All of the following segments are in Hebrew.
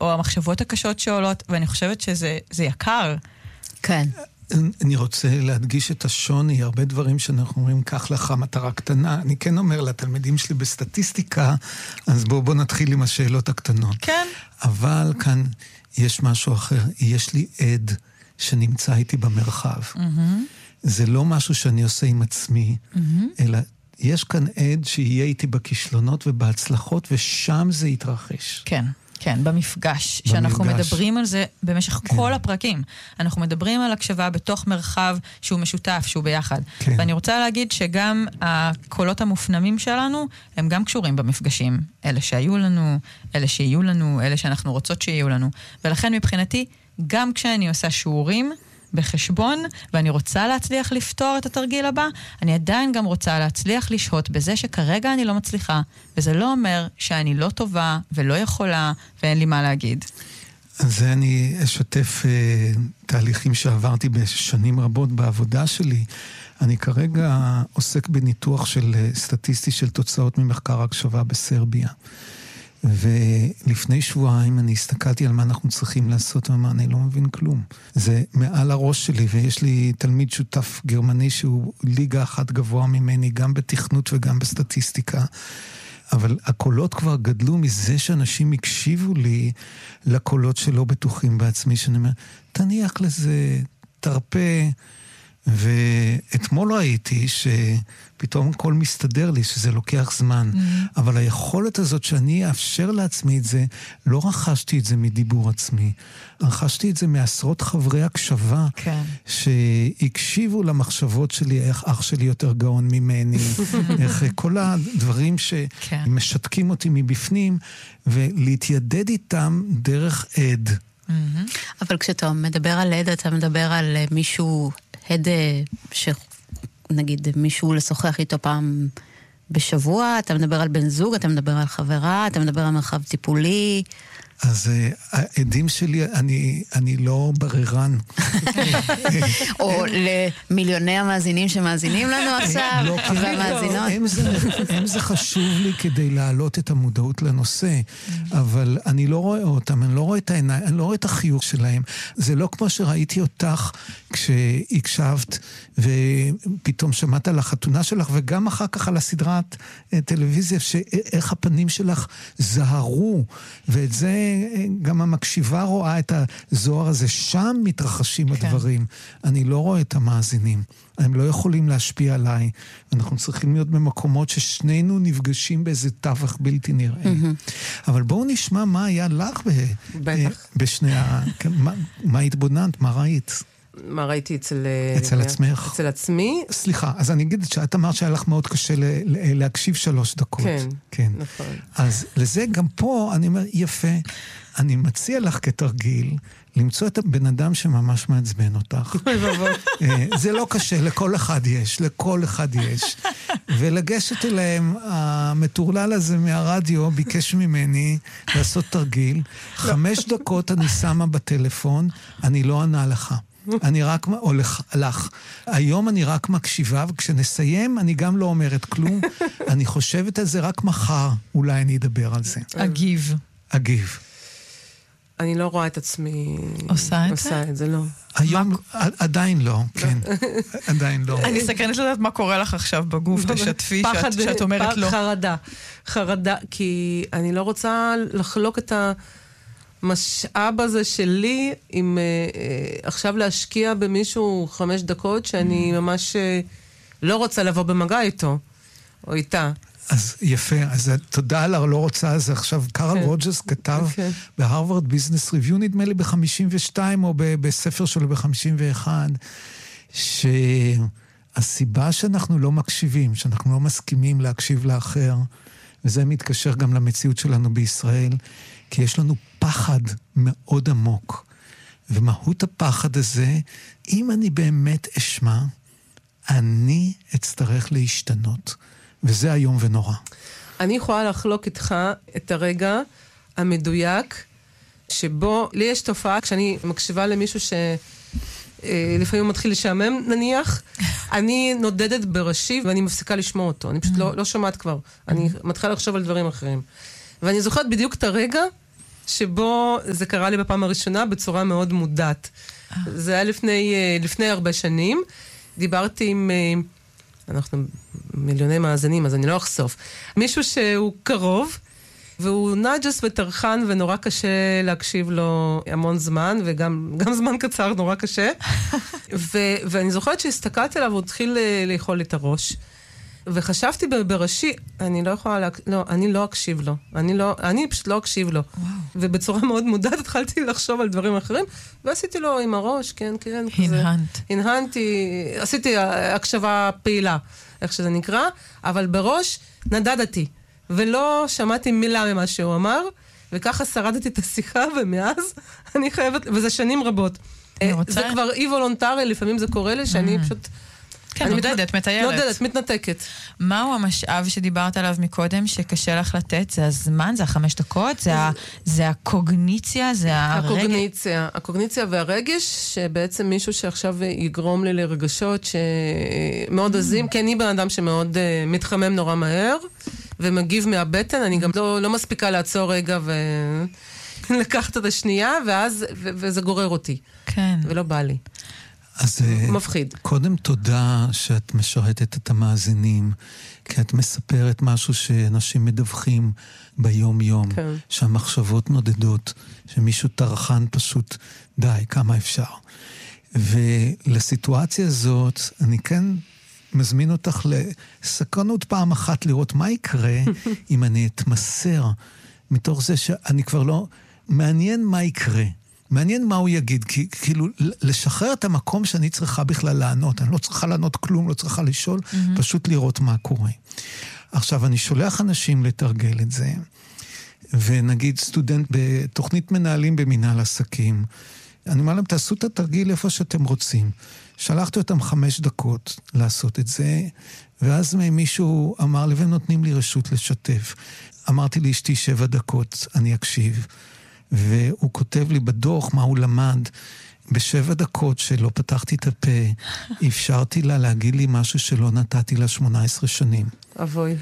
או המחשבות הקשות שעולות, ואני חושבת שזה יקר. כן. אני רוצה להדגיש את השוני, הרבה דברים שאנחנו אומרים, כך לך מטרה קטנה. אני כן אומר לתלמידים שלי בסטטיסטיקה, אז בואו נתחיל עם השאלות הקטנות. כן. אבל כאן יש משהו אחר. יש לי עד שנמצא איתי במרחב. זה לא משהו שאני עושה עם עצמי, אלא יש כאן עד שיהיה איתי בכישלונות ובהצלחות, ושם זה יתרחש. כן. כן, במפגש, שאנחנו מדברים על זה במשך כל הפרקים. אנחנו מדברים על הקשבה בתוך מרחב שהוא משותף, שהוא ביחד. ואני רוצה להגיד שגם הקולות המופנמים שלנו, הם גם קשורים במפגשים. אלה שהיו לנו, אלה שיהיו לנו, אלה שאנחנו רוצות שיהיו לנו. ולכן מבחינתי, גם כשאני עושה שיעורים בחשבון, ואני רוצה להצליח לפתור את התרגיל הבא, אני עדיין גם רוצה להצליח לשהות בזה שכרגע אני לא מצליחה, וזה לא אומר שאני לא טובה ולא יכולה ואין לי מה להגיד. אז אני אשתף תהליכים שעברתי בשנים רבות בעבודה שלי. אני כרגע עוסק בניתוח סטטיסטי של תוצאות ממחקר הקשבה בסרביה. ולפני שבועיים אני הסתכלתי על מה אנחנו צריכים לעשות, ומה אני לא מבין כלום. זה מעל הראש שלי, ויש לי תלמיד שותף גרמני שהוא ליגה אחת גבוה ממני, גם בתכנות וגם בסטטיסטיקה. אבל הקולות כבר גדלו מזה שאנשים הקשיבו לי לקולות שלא בטוחים בעצמי, שאני אומר, תניח לזה, תרפה. ואתמול ראיתי שפתאום הכל מסתדר לי, שזה לוקח זמן. אבל היכולת הזאת שאני אאפשר לעצמי את זה, לא רכשתי את זה מדיבור עצמי. רכשתי את זה מעשרות חברי הקשבה, שהקשיבו למחשבות שלי, איך אח שלי יותר גאון ממני, איך כל הדברים שמשתקים אותי מבפנים, ולהתיידד איתם דרך עד. אבל כשאתה מדבר על עד, אתה מדבר על מישהו... עד שנגיד מישהו לשוחח איתו פעם בשבוע, אתה מדבר על בן זוג, אתה מדבר על חברה, אתה מדבר על מרחב טיפולי. אז העדים שלי, אני לא בררן. או למיליוני המאזינים שמאזינים לנו עכשיו, והמאזינות. הם זה חשוב לי כדי להעלות את המודעות לנושא, אבל אני לא רואה אותם, אני לא רואה את העיניים, אני לא רואה את החיוך שלהם. זה לא כמו שראיתי אותך כשהקשבת, ופתאום שמעת על החתונה שלך, וגם אחר כך על הסדרת טלוויזיה, שאיך הפנים שלך זהרו, ואת זה גם המקשיבה רואה את הזוהר הזה, שם מתרחשים הדברים. אני לא רואה את המאזינים. הם לא יכולים להשפיע עליי. אנחנו צריכים להיות במקומות ששנינו נפגשים באיזה טווח בלתי נראה. אבל בואו נשמע מה היה לך בשני מה התבוננת, מה ראית? מה ראיתי אצל עצמך? אצל עצמי? סליחה, אז אני אגיד שאת אמרת שהיה לך מאוד קשה להקשיב 3 דקות. כן, נכון. אז לזה גם פה אני אומר, יפה, אני מציע לך כתרגיל, למצוא את הבן אדם שממש מעצבן אותך. זה לא קשה, לכל אחד יש. ולגשת אליהם, המטורלל הזה מהרדיו ביקש ממני לעשות תרגיל. 5 דקות אני שמה בטלפון, אני לא ענה לך. אני רק, או לך. היום אני רק מקשיבה, וכשנסיים אני גם לא אומרת כלום. אני חושבת על זה רק מחר, אולי אני אדבר על זה. אגיב. אני לא רואה את עצמי... עושה את זה, לא. היום עדיין לא, כן. עדיין לא. אני סקרנת לדעת מה קורה לך עכשיו בגוף, תשתפי שאת אומרת לא. חרדה, כי אני לא רוצה לחלוק את המשאב הזה שלי, עם עכשיו להשקיע במישהו 5 דקות, שאני ממש לא רוצה לבוא במגע איתו, או איתה. אז יפה, אז תודה על לא רוצה, אז עכשיו קרל רוג'רס כתב בהרווארד ביזנס ריוויו, נדמה לי ב-52 או בספר שלו ב-51, שהסיבה שאנחנו לא מקשיבים, שאנחנו לא מסכימים להקשיב לאחר, וזה מתקשר גם למציאות שלנו בישראל, כי יש לנו פחד מאוד עמוק. ומהות הפחד הזה, אם אני באמת אשמע, אני אצטרך להשתנות. וזה היום ונורא. אני יכולה לחלוק איתך את הרגע המדויק, שבו לי יש תופעה, כשאני מקשיבה למישהו שלפעמים מתחיל לשעמם, נניח, אני נודדת בראשי ואני מפסיקה לשמוע אותו. אני פשוט לא שומעת כבר. אני מתחילה לחשוב על דברים אחרים. ואני זוכרת בדיוק את הרגע שבו זה קרה לי בפעם הראשונה בצורה מאוד מודעת. זה היה לפני הרבה שנים. דיברתי עם, אנחנו מיליוני מאזינים, אז אני לא אחשוף. מישהו שהוא קרוב, והוא נג'ס וטרחן ונורא קשה להקשיב לו המון זמן, וגם זמן קצר נורא קשה. ואני זוכרת שהסתכלתי עליו, הוא התחיל לאכול את הראש. וחשבתי בראשי, אני לא אקשיב לו. אני פשוט לא אקשיב לו. ובצורה מאוד מודעת התחלתי לחשוב על דברים אחרים, ועשיתי לו עם הראש, כן. הנהנתי, עשיתי הקשבה פעילה, איך שזה נקרא, אבל בראש נדדתי, ולא שמעתי מילה ממה שהוא אמר, וככה שרדתי את השיחה, ומאז אני חייבת, וזה שנים רבות. זה כבר אי וולונטרי, לפעמים זה קורה לי, שאני פשוט... כן, נודדת, מתיירת. נודדת, מתנתקת. מהו המשאב שדיברת עליו מקודם שקשה לך לתת? זה הזמן? זה 5 דקות? זה הקוגניציה? זה הרגש? הקוגניציה והרגש, שבעצם מישהו שעכשיו יגרום לי לרגשות שמאוד עזים, כי אני בן אדם שמאוד מתחמם נורא מהר, ומגיב מהבטן, אני גם לא מספיקה לעצור רגע ולקחת את השנייה, וזה גורר אותי. כן. ולא בא לי. אז מפחיד. קודם תודה שאת משרתת את המאזינים, כי את מספרת משהו שאנשים מדווחים ביום-יום, כן. שהמחשבות נודדות, שמישהו טרחן פשוט, די, כמה אפשר. ולסיטואציה הזאת, אני כן מזמין אותך לסקרנות פעם אחת לראות מה יקרה אם אני אתמסר, מתוך זה שאני כבר לא... מעניין מה יקרה. מעניין מה הוא יגיד, כי כאילו לשחרר את המקום שאני צריכה בכלל לענות, אני לא צריכה לענות כלום, לא צריכה לשאול, פשוט לראות מה קורה. עכשיו, אני שולח אנשים לתרגל את זה, ונגיד סטודנט בתוכנית מנהלים במנהל עסקים, אני אומר להם, תעשו את התרגיל איפה שאתם רוצים. שלחתי אותם 5 דקות לעשות את זה, ואז מישהו אמר לי, והם נותנים לי רשות לשתף. אמרתי לאשתי 7 דקות, אני אקשיב. והוא כותב לי בדוח מה הוא למד. ב7 דקות שלא פתחתי את הפה, אפשרתי לה להגיד לי משהו שלא נתתי לה 18 שנים. אבוי.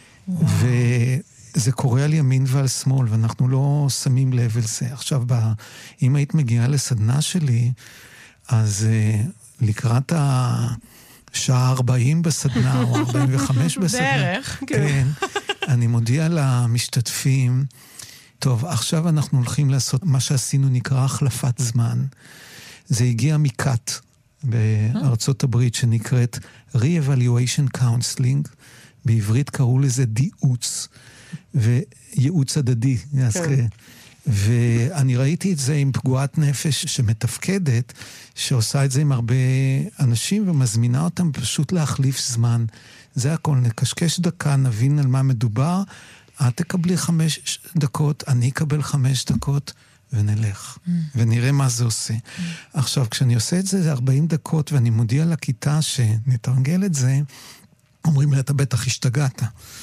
וזה קורה על ימין ועל שמאל, ואנחנו לא שמים לב אל זה. עכשיו, אם היית מגיעה לסדנה שלי, אז לקראת השעה 40 בסדנה, או 45 בסדנה. בערך. כן. אני מודיע למשתתפים, טוב, עכשיו אנחנו הולכים לעשות מה שעשינו נקרא החלפת זמן. זה הגיע מקאט בארצות הברית שנקראת Re-Evaluation Counseling. בעברית קראו לזה דיעוץ, וייעוץ הדדי. כן. ואני ראיתי את זה עם פגועת נפש שמתפקדת, שעושה את זה עם הרבה אנשים ומזמינה אותם פשוט להחליף זמן. זה הכל, נקשקש דקה, נבין על מה מדובר, את תקבלי 5 דקות, אני אקבל 5 דקות, ונלך. ונראה מה זה עושה. עכשיו, כשאני עושה את זה, זה 40 דקות, ואני מודיע לכיתה שנתרגל את זה, אומרים לי, אתה בטח השתגעת.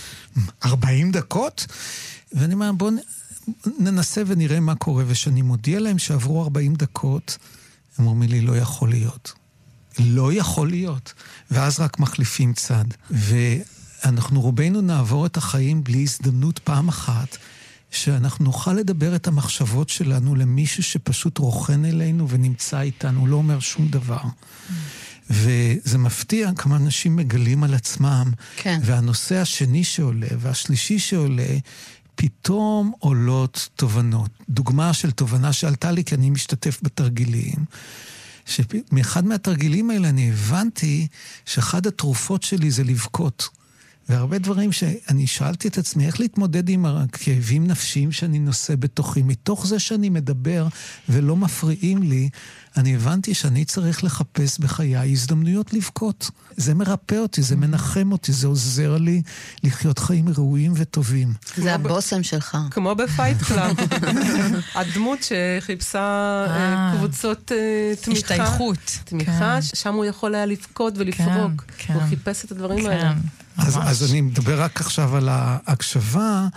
40 דקות? ואני אומר, בואו ננסה ונראה מה קורה, ושאני מודיע להם שעברו 40 דקות, הם אומרים לי, לא יכול להיות. לא יכול להיות. ואז רק מחליפים צד. אנחנו רובנו נעבור את החיים בלי הזדמנות פעם אחת, שאנחנו נוכל לדבר את המחשבות שלנו למישהו שפשוט רוחן אלינו ונמצא איתנו, לא אומר שום דבר. וזה מפתיע כמה אנשים מגלים על עצמם, כן. והנושא השני שעולה והשלישי שעולה, פתאום עולות תובנות. דוגמה של תובנה שעלתה לי, כי אני משתתף בתרגילים, שמאחד מהתרגילים האלה אני הבנתי שאחד התרופות שלי זה לבכות. והרבה דברים שאני שאלתי את עצמי, איך להתמודד עם הכאבים נפשיים שאני נושא בתוכי, מתוך זה שאני מדבר ולא מפריעים לי, אני הבנתי שאני צריך לחפש בחיי הזדמנויות לבכות. זה מרפא אותי, זה מנחם אותי, זה עוזר לי לחיות חיים ראויים וטובים. זה הבוסם שלך. כמו בפייט קלאב. הדמות שחיפשה קבוצות תמיכה. השתייכות. תמיכה, שם הוא יכול היה לבכות ולפרוק. הוא חיפש את הדברים האלה. אז אני מדבר רק עכשיו על ההקשבה,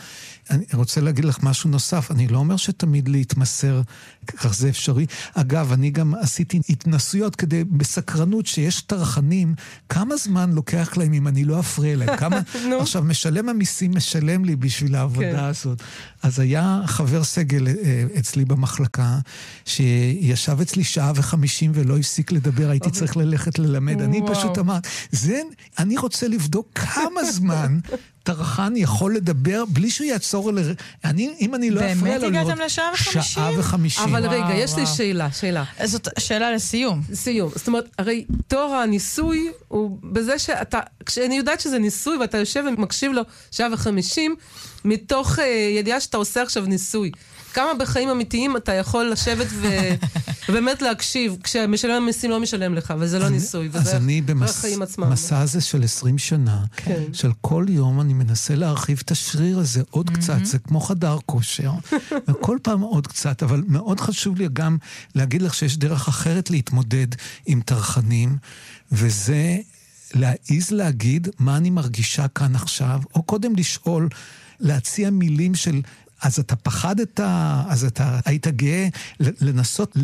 אני רוצה להגיד לך משהו נוסף, אני לא אומר שתמיד להתמסר, כך זה אפשרי. אגב, אני גם עשיתי התנסויות כדי, בסקרנות שיש טרחנים, כמה זמן לוקח להם אם אני לא אפריע להם? כמה, עכשיו, משלם המיסים משלם לי בשביל העבודה הזאת. אז היה חבר סגל אצלי במחלקה, שישב אצלי 1:50 ולא הפסיק לדבר, הייתי צריך ללכת ללמד. אני פשוט אמר, אני רוצה לבדוק כמה זמן טרחן יכול לדבר בלי שהוא יעצור אם אני לא אפריע לו באמת הגעתם ל1:50? אבל רגע, יש לי שאלה. זאת שאלה לסיום. זאת אומרת, הרי תואר הניסוי הוא בזה כשאני יודעת שזה ניסוי ואתה יושב ומקשיב לו 1:50, מתוך ידיעה שאתה עושה עכשיו ניסוי. כמה בחיים אמיתיים אתה יכול לשבת ובאמת להקשיב, כשמשלם המיסים לא משלם לך, וזה לא ניסוי, אז אני במסע הזה של 20 שנה, של כל יום אני מנסה להרחיב את השריר הזה עוד קצת, זה כמו חדר כושר, וכל פעם עוד קצת, אבל מאוד חשוב לי גם להגיד לך שיש דרך אחרת להתמודד עם טרחנים, וזה להעיז להגיד מה אני מרגישה כאן עכשיו, או קודם לשאול, להציע מילים של אז אתה פחדת, אז אתה היית גאה לנסות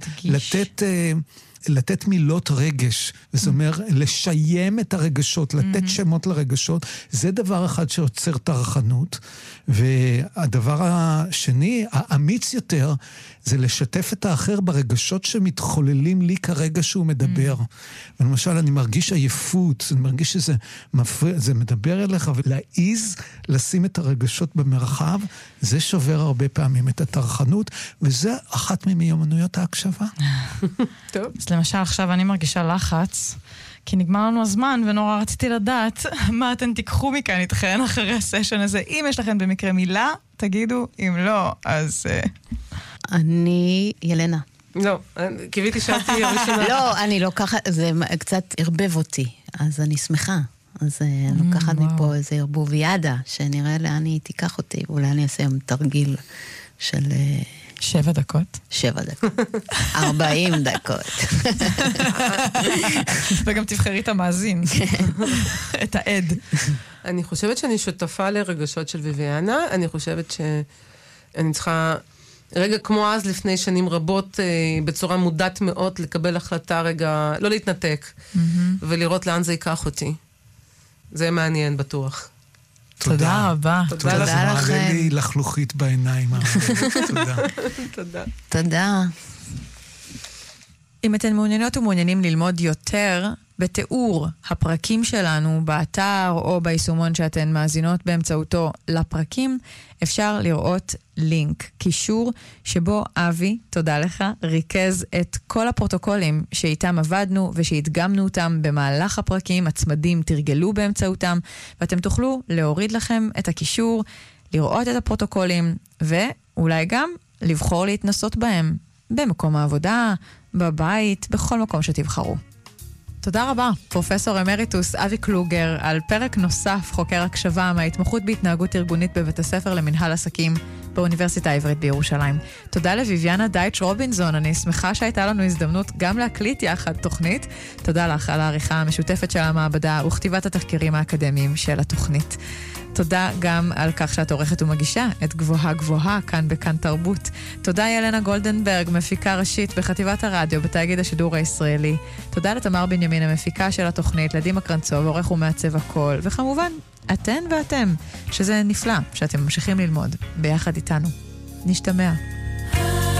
לתת מילות רגש, זאת אומרת, לשיים את הרגשות, לתת שמות לרגשות, זה דבר אחד שעוצר טרחנות, והדבר השני, האמיץ יותר, זה לשתף את האחר ברגשות שמתחוללים לי כרגע שהוא מדבר. ולמשל, אני מרגיש עייפות, אני מרגיש שזה מפריע, זה מדבר אליך, ולהעיז לשים את הרגשות במרחב, זה שובר הרבה פעמים את הטרחנות, וזה אחת ממיומנויות ההקשבה. טוב. אז למשל, עכשיו אני מרגישה לחץ, כי נגמר לנו הזמן, ונורא רציתי לדעת מה אתן תיקחו מכאן איתכן אחרי הסשן הזה. אם יש לכן במקרה מילה, תגידו, אם לא, אז... אני ילנה. לא, קיוויתי שאלתי הראשונה. לא, אני לוקחת, זה קצת הרבב אותי, אז אני שמחה. אז אני לוקחת מפה איזה הרבוב ידה, שנראה לאן היא תיקח אותי, ואולי אני אעשה היום תרגיל של... 7 דקות. 7 דקות. 40 דקות. וגם תבחרי את המאזין. את העד. אני חושבת שאני שותפה לרגשות של ויביאנה. אני חושבת שאני צריכה, רגע כמו אז לפני שנים רבות, בצורה מודעת מאוד, לקבל החלטה רגע, לא להתנתק, ולראות לאן זה ייקח אותי. זה מעניין בטוח. תודה רבה. תודה לכם. מעלה לי לחלוכית בעיניים. תודה. תודה. אם אתן מעוניינות ומעוניינים ללמוד יותר בתיאור הפרקים שלנו באתר או ביישומון שאתן מאזינות באמצעותו לפרקים, אפשר לראות לינק, קישור שבו אבי, תודה לך, ריכז את כל הפרוטוקולים שאיתם עבדנו ושהתגמנו אותם במהלך הפרקים, הצמדים תרגלו באמצעותם, ואתם תוכלו להוריד לכם את הקישור, לראות את הפרוטוקולים ואולי גם לבחור להתנסות בהם במקום העבודה, בבית, בכל מקום שתבחרו. תודה רבה, פרופסור אמריטוס אבי קלוגר, על פרק נוסף חוקר הקשבה מההתמחות בהתנהגות ארגונית בבית הספר למנהל עסקים באוניברסיטה העברית בירושלים. תודה לויביאנה דייטש רובינזון, אני שמחה שהייתה לנו הזדמנות גם להקליט יחד תוכנית. תודה לך על העריכה המשותפת של המעבדה וכתיבת התחקירים האקדמיים של התוכנית. תודה גם על כך שאת עורכת ומגישה את גבוהה גבוהה כאן בכאן תרבות. תודה ילנה גולדנברג, מפיקה ראשית בחטיבת הרדיו בתאגיד השידור הישראלי. תודה לתמר בנימין, המפיקה של התוכנית, לדימה קרנצוב, עורך ומעצב הכל, וכמובן, אתן ואתם, שזה נפלא שאתם ממשיכים ללמוד ביחד איתנו. נשתמע.